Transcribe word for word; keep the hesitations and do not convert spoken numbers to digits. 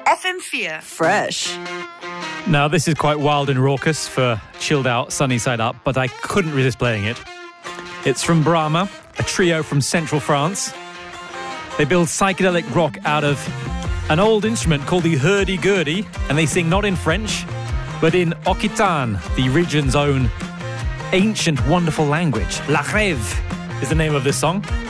F M four. Fresh. Now, this is quite wild and raucous for chilled out, sunny side up, but I couldn't resist playing it. It's from Brahma, a trio from central France. They build psychedelic rock out of an old instrument called the hurdy-gurdy, and they sing not in French, but in Occitan, the region's own ancient, wonderful language. La Rêve is the name of this song.